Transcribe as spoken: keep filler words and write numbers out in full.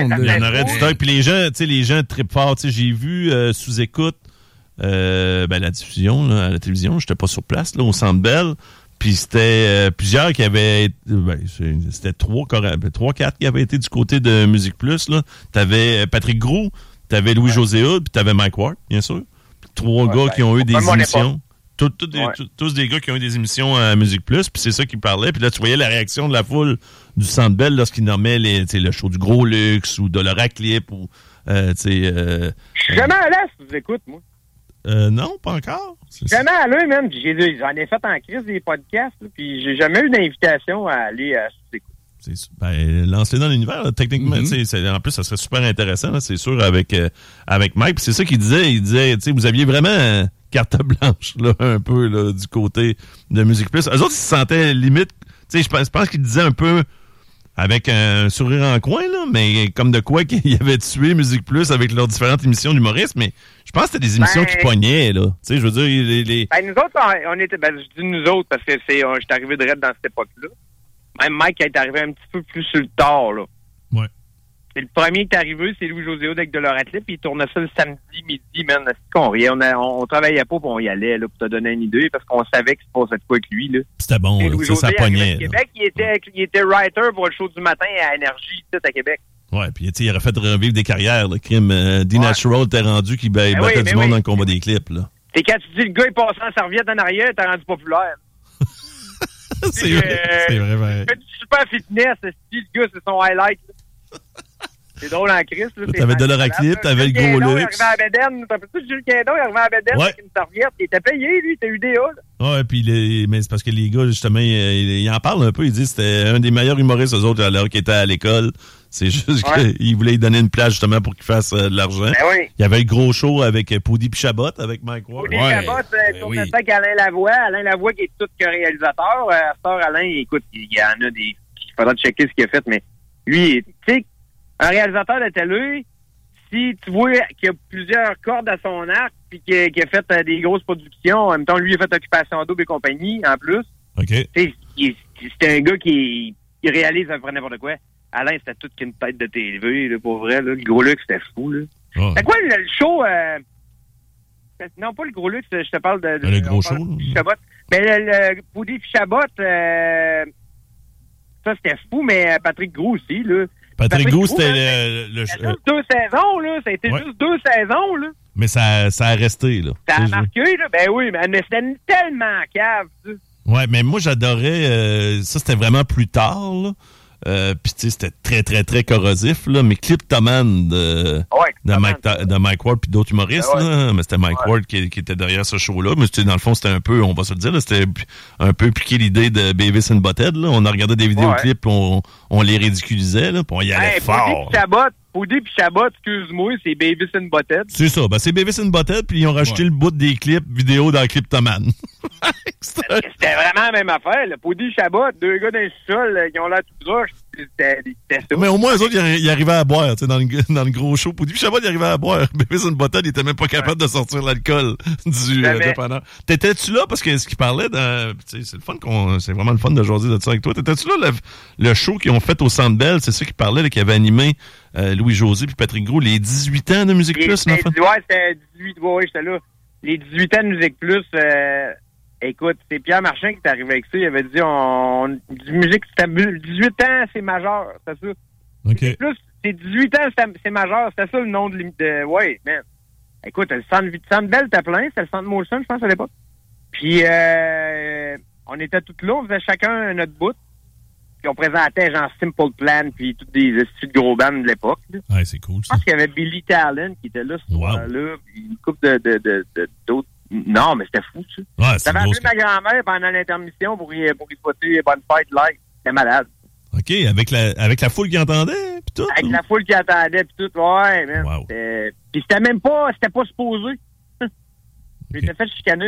Il y en aurait du stock. Puis les gens, tu sais, les gens trippent fort. Tu sais, j'ai vu euh, sous écoute euh, ben, la diffusion là, à la télévision. J'étais pas sur place, là, au Centre Bell. Puis c'était euh, plusieurs qui avaient... Ben, c'était trois, trois, quatre qui avaient été du côté de Musique Plus. Là. T'avais Patrick Groux, t'avais Louis-José Hood, puis t'avais Mike Ward, bien sûr. Trois ouais, gars ben, qui ont eu des émissions. Tout, tout des, ouais. tout, tous des gars qui ont eu des émissions à Musique Plus, puis c'est ça qu'ils parlaient. Puis là, tu voyais la réaction de la foule du Centre Bell lorsqu'ils nommaient les, le show du Gros Luxe ou de Laura Clip. Ou, euh, euh, Je suis jamais allé à ce que vous écoutez, moi. Euh, non, pas encore. C'est jamais allé, même. J'ai, j'en ai fait en crise des podcasts, là, puis j'ai jamais eu d'invitation à aller à ce que c'est, ben, lancer dans l'univers, là, techniquement, mm-hmm. c'est, en plus, ça serait super intéressant, là, c'est sûr, avec, euh, avec Mike. Puis c'est ça qu'il disait. Il disait, tu sais, vous aviez vraiment euh, carte blanche, là, un peu, là, du côté de Musique Plus. Eux autres, ils se sentaient limite, tu sais, je pense, je pense qu'ils disaient un peu avec un sourire en coin, là, mais comme de quoi qu'ils avaient tué Musique Plus avec leurs différentes émissions d'humoristes, mais je pense que c'était des émissions ben, qui pognaient, là. Tu sais, je veux dire, les... les... Ben, nous autres, on, on était, ben, je dis nous autres parce que c'est, on, j'étais arrivé de raide dans cette époque-là. Même Mike est arrivé un petit peu plus sur le tard, là. Ouais. C'est le premier qui est arrivé, c'est Louis-José Hood avec de leur athlète, puis il tournait ça le samedi midi, man. C'est qu'on riait. On, a, on, on travaillait pas, puis on y allait, là, pour te donner une idée, parce qu'on savait qu'il se passait de quoi avec lui, là. C'était bon, là, ça, ça pognait. À Québec, il était, il était writer pour le show du matin à Énergie, tout à Québec. Ouais, puis il aurait fait revivre des carrières, le crime. Euh, D-Natural ouais. t'es rendu qui ben, battait oui, du monde oui. dans le combat des clips, là. C'est quand tu dis le gars est passé en serviette en arrière, t'es rendu populaire. c'est, vrai, euh, c'est vrai, vrai. Il fait du super fitness, le gars, c'est son highlight. Là. C'est drôle en crise. Là, t'avais de l'Ora Clip, t'avais le Gros Luxe. Il arrivait à Bédène. T'as plus Jules Quindon, il arrivait à Bédène ouais. avec une serviette. Il était payé, lui, il était U D A. Ouais, puis les, mais c'est parce que les gars, justement, ils, ils en parlent un peu. Ils disent que c'était un des meilleurs humoristes, eux autres, alors qu'ils étaient à l'école. C'est juste ouais. qu'ils voulaient lui donner une place, justement, pour qu'il fasse euh, de l'argent. Ben oui. Il y avait le gros show avec euh, Poudy puis Chabot, avec Mike Ward. Poudy ouais. Chabot, euh, tournait ben ça avec Alain Lavoie. Alain Lavoie qui est tout que réalisateur. Euh, Star Alain, écoute, il y en a des... Il faudra checker ce qu'il a fait, mais lui, tu sais, un réalisateur de télé, si tu vois qu'il a plusieurs cordes à son arc, puis qu'il a, qu'il a fait euh, des grosses productions, en même temps, lui, il a fait Occupation Double et compagnie, en plus. OK. Tu sais, c'était un gars qui, qui réalise à peu près n'importe quoi. Alain, c'était toute qu'une tête de T V, là, pour vrai, là. Le Gros Luxe, c'était fou, là. Oh. C'est quoi, le, le show, euh... non, pas le Gros Luxe, je te parle de... de le gros show, Chabot. Mais le, le Poudy puis Chabot, euh... ça, c'était fou, mais Patrick Groux aussi, là. Patrick, Patrick Groux, c'était le... le, le ça a juste deux saisons, là. Ça a été ouais. juste deux saisons, là. Mais ça, ça a resté, là. Ça a marqué, là. Ben oui, mais, mais c'était tellement cave, ça. Ouais, mais moi, j'adorais... Euh, ça, c'était vraiment plus tard, là. Euh, puis tu sais, c'était très, très, très corrosif, là. Mais Cliptoman de, ouais, de, Mike, de Mike Ward puis d'autres humoristes, ouais. là. Mais c'était Mike ouais. Ward qui, qui était derrière ce show-là. Mais dans le fond, c'était un peu, on va se le dire, là, c'était un peu piqué l'idée de Beavis and Butthead, là. On a regardé des vidéoclips, ouais. on, on les ridiculisait, là. Puis on y allait hey, fort. Poudy puis Chabot, excuse-moi, c'est Beavis and Butthead. C'est ça, ben c'est Beavis and Butthead, puis ils ont rajouté ouais. le bout des clips vidéo dans Cliptoman. C'était vraiment la même affaire, là. Poudy et Chabot, deux gars d'un sol qui ont l'air tout proches. C'était, c'était ça. Mais au moins, eux autres, ils arrivaient à boire, tu sais, dans le, dans le gros show. Poudy et Chabot, ils arrivaient à boire. Beavis and Butthead, ils étaient même pas capables ouais. de sortir l'alcool du euh, dépanneur. T'étais-tu là? Parce que ce qu'ils parlaient, de, c'est le fun qu'on, c'est vraiment le fun de jaser de ça avec toi. T'étais-tu là, le, le show qu'ils ont fait au Centre Bell? C'est ça qu'ils parlaient, là, qui avait animé Euh, Louis-José puis Patrick Groux, les dix-huit ans de Musique les, Plus, les, ouais, c'était dix-huit, ouais, j'étais là. Les dix-huit ans de Musique Plus, euh, écoute, c'est Pierre Marchand qui est arrivé avec ça. Il avait dit, on, on musique, c'était dix-huit ans, c'est majeur, c'est ça. OK. Plus, c'est dix-huit ans, c'est, c'est majeur, c'était ça le nom de, de ouais, man. Écoute, le centre, le centre Bell était plein, c'était le centre Molson, je pense, à l'époque. Puis, euh, on était tous là, on faisait chacun notre bout. Puis on présentait genre Simple Plan, puis toutes des astuces de gros bands de l'époque. Là. Ouais, c'est cool, ça. Je pense qu'il y avait Billy Talent qui était là ce wow. soir-là, puis une couple de, de, de, de, d'autres. Non, mais c'était fou, ça. Ouais, J'avais appelé ma grand-mère pendant l'intermission pour y, pour y souhaiter bonne fête live. C'était malade. OK, avec la, avec la foule qui entendait, puis tout. Avec ou? la foule qui attendait, puis tout, ouais, man. Wow. C'était... Puis c'était même pas, c'était pas supposé. J'étais okay. fait chicaner